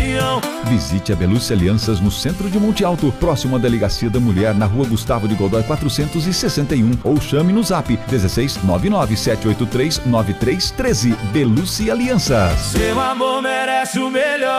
região. Visite a Belucci Alianças no centro de Monte Alto, próximo à Delegacia da Mulher, na rua Gustavo de Godoy 461, ou chame no zap 16 99 783 9313. Belucci Alianças. Seu amor merece o melhor.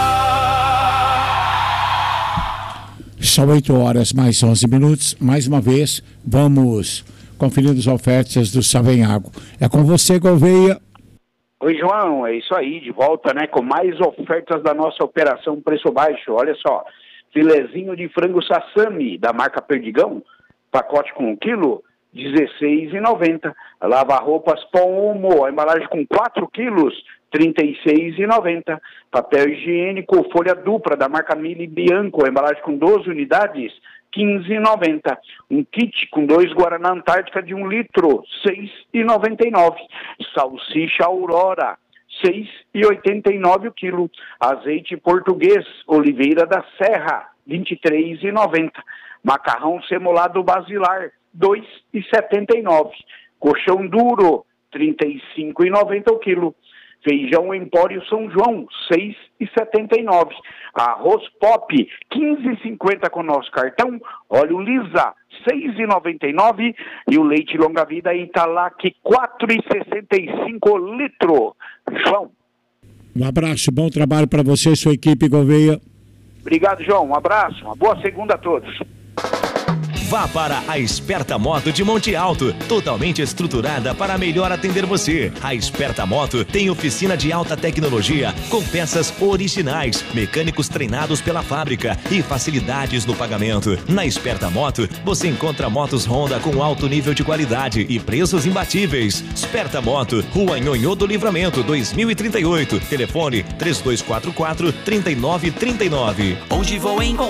São 8 horas mais 11 minutos. Mais uma vez, vamos conferindo as ofertas do Savenhago. É com você, Gouveia. Oi, João, é isso aí, de volta, né, com mais ofertas da nossa operação Preço Baixo. Olha só, filezinho de frango sassami da marca Perdigão, pacote com 1 quilo, R$16,90. Lava-roupas Pomo, a embalagem com 4 quilos, R$36,90. Papel higiênico folha dupla da marca Mili Bianco, a embalagem com 12 unidades, R$15,90. Um kit com 2 Guaraná Antártica de 1 litro, R$6,99. Salsicha Aurora, R$6,89 o quilo. Azeite português Oliveira da Serra, R$23,90. Macarrão semolado basilar, R$2,79. Colchão duro, R$35,90 o quilo. Feijão Empório São João, R$6,79. Arroz Pop, R$15,50 com nosso cartão. Óleo Lisa, R$6,99. E o leite longa vida Italac, R$4,65 litro. João. Um abraço, bom trabalho para você e sua equipe, Gouveia. Obrigado, João. Um abraço, uma boa segunda a todos. Vá para a Esperta Moto de Monte Alto, totalmente estruturada para melhor atender você. A Esperta Moto tem oficina de alta tecnologia com peças originais, mecânicos treinados pela fábrica e facilidades no pagamento. Na Esperta Moto, você encontra motos Honda com alto nível de qualidade e preços imbatíveis. Esperta Moto, Rua Nhonhô do Livramento, 2038. Telefone 3244-3939. Hoje vou encontrar